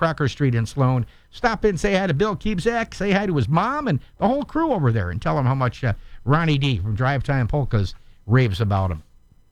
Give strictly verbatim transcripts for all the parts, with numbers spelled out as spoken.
Crocker Street in Sloan. Stop in, say hi to Bill Keebzak, say hi to his mom and the whole crew over there, and tell them how much uh, Ronnie D from Drive Time Polkas raves about him.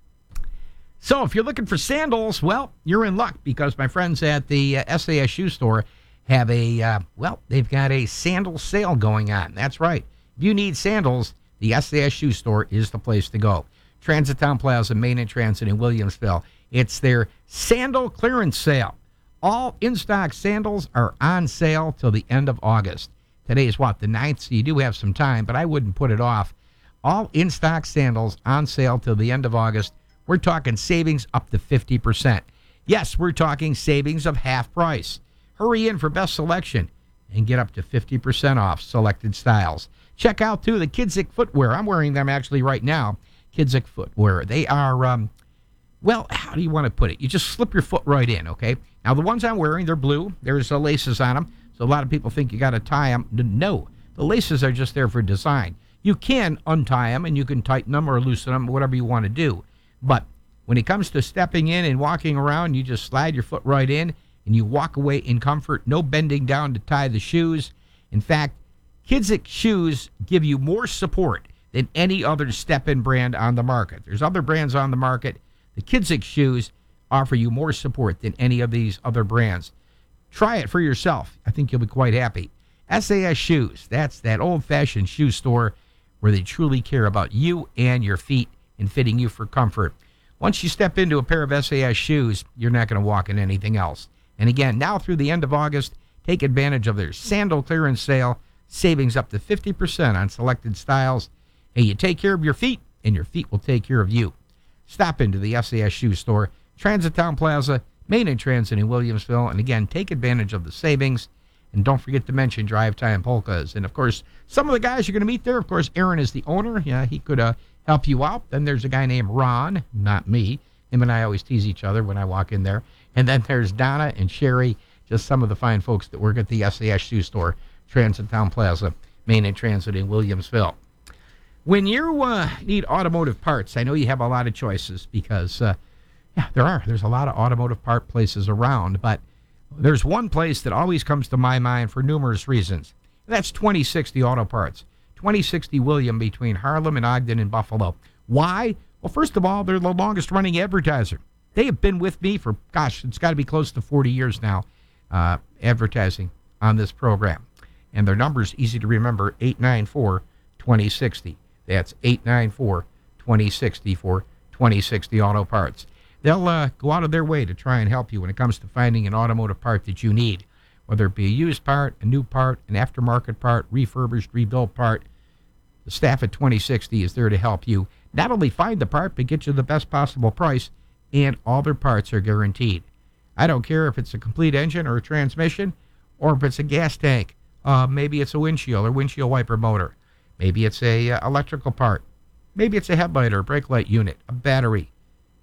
So if you're looking for sandals, well, you're in luck, because my friends at the uh, S A S Shoe Store have a, uh, well, they've got a sandal sale going on. That's right. If you need sandals, the S A S Shoe Store is the place to go. Transit Town Plaza, Main and Transit in Williamsville. It's their sandal clearance sale. All in-stock sandals are on sale till the end of August. Today is what, the ninth, so you do have some time, but I wouldn't put it off. All in-stock sandals on sale till the end of August. We're talking savings up to fifty percent. Yes, we're talking savings of half price. Hurry in for best selection and get up to fifty percent off selected styles. Check out, too, the Kidzik footwear. I'm wearing them actually right now. Kidzik footwear. They are, um, well, how do you want to put it? You just slip your foot right in, okay? Now, the ones I'm wearing, they're blue. There's uh, laces on them, so a lot of people think you got to tie them. No, the laces are just there for design. You can untie them, and you can tighten them or loosen them, whatever you want to do. But when it comes to stepping in and walking around, you just slide your foot right in, and you walk away in comfort. No bending down to tie the shoes. In fact, Kidzik shoes give you more support than any other step-in brand on the market. There's other brands on the market. The Kidzik shoes offer you more support than any of these other brands. Try it for yourself. I think you'll be quite happy. S A S Shoes, that's that old-fashioned shoe store where they truly care about you and your feet and fitting you for comfort. Once you step into a pair of S A S shoes, you're not going to walk in anything else. And again, now through the end of August, take advantage of their sandal clearance sale, savings up to fifty percent on selected styles. Hey, you take care of your feet, and your feet will take care of you. Stop into the S A S Shoe Store, Transit Town Plaza, Main and Transit in Williamsville. And again, take advantage of the savings. And don't forget to mention Drive Time Polkas. And, of course, some of the guys you're going to meet there, of course, Aaron is the owner. Yeah, he could uh, help you out. Then there's a guy named Ron, not me. Him and I always tease each other when I walk in there. And then there's Donna and Sherry, just some of the fine folks that work at the S A S Shoe Store, Transit Town Plaza, Main and Transit in Williamsville. When you uh, need automotive parts, I know you have a lot of choices because, uh, yeah, there are. There's a lot of automotive part places around, but there's one place that always comes to my mind for numerous reasons. That's twenty sixty Auto Parts. twenty sixty William between Harlem and Ogden and Buffalo. Why? Well, first of all, they're the longest running advertiser. They have been with me for, gosh, it's got to be close to forty years now, uh, advertising on this program. And their number's easy to remember, eight nine four, two zero six zero. That's eight nine four, two zero six zero for twenty sixty Auto Parts. They'll uh, go out of their way to try and help you when it comes to finding an automotive part that you need, whether it be a used part, a new part, an aftermarket part, refurbished, rebuilt part. The staff at twenty sixty is there to help you not only find the part, but get you the best possible price, and all their parts are guaranteed. I don't care if it's a complete engine or a transmission, or if it's a gas tank. Uh, maybe it's a windshield or windshield wiper motor. Maybe it's a uh, electrical part. Maybe it's a headlight or brake light unit, a battery,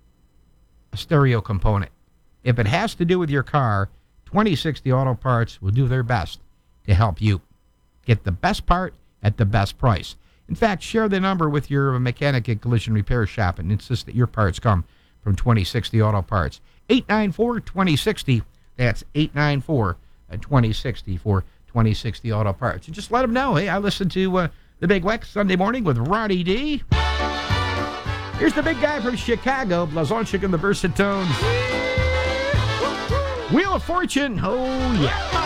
a stereo component. If it has to do with your car, twenty sixty Auto Parts will do their best to help you get the best part at the best price. In fact, share the number with your mechanic and collision repair shop and insist that your parts come from twenty sixty Auto Parts. eight nine four, two zero six zero. That's eight nine four, two zero six zero for twenty sixty Auto Parts. And just let them know, hey, I listened to uh, The Big Weck Sunday morning with Ronnie D. Here's the big guy from Chicago, Blazonczyk and the Versatones. Wheel of Fortune, oh yeah.